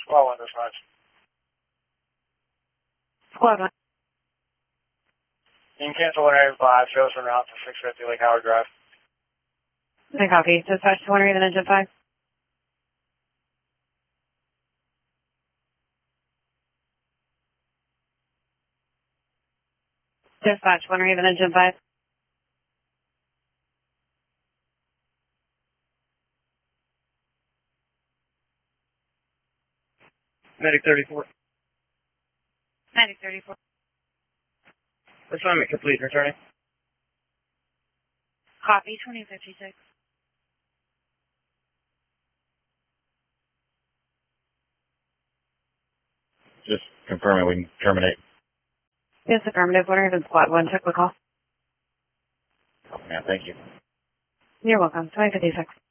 Squad 1 dispatch. Squad 1. You can cancel 185, show us en route to 650 Lake Howard Drive. Okay, copy. Dispatch to 1 Raven Engine 5. Dispatch 1 Raven Engine 5. Medic 34. Medic 34. Assignment complete, returning. Copy 2056. Just confirming we can terminate. Yes, affirmative. 1 Raven Squad 1. Check the call. Yeah, thank you. You're welcome. 2056.